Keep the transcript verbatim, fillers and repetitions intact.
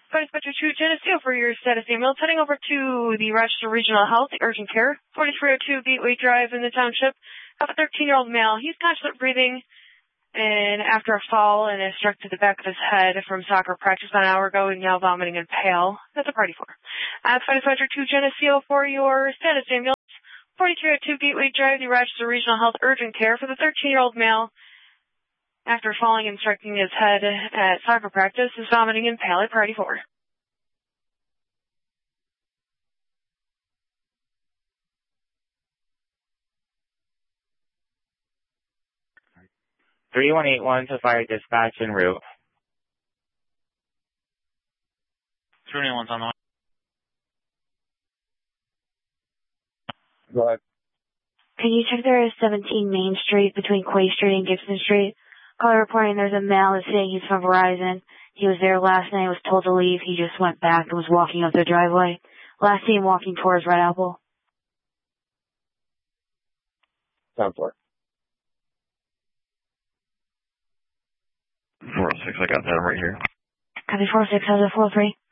Dispatcher two Geneseo for your status ambulance, heading over to the Rochester Regional Health Urgent Care, forty-three oh two Gateway Drive in the township. Have a thirteen-year-old male. He's conscious of breathing, and after a fall and is struck to the back of his head from soccer practice about an hour ago, he's now vomiting and pale. That's a party for. Uh, Dispatcher two Geneseo for your status ambulance, forty-three oh two Gateway Drive, the Rochester Regional Health Urgent Care for the thirteen-year-old male. After falling and striking his head at soccer practice, is vomiting and pale at party four. three one eight one to fire dispatch en route. three one eight one's on the way. Go ahead. Can you check there is seventeen Main Street between Quay Street and Gibson Street? Caller reporting there's a male that's saying he's from Verizon. He was there last night, was told to leave. He just went back and was walking up the driveway. Last seen walking towards Red Apple. Sound for. four oh six, I got that right here. Copy four oh six, how's it four oh three?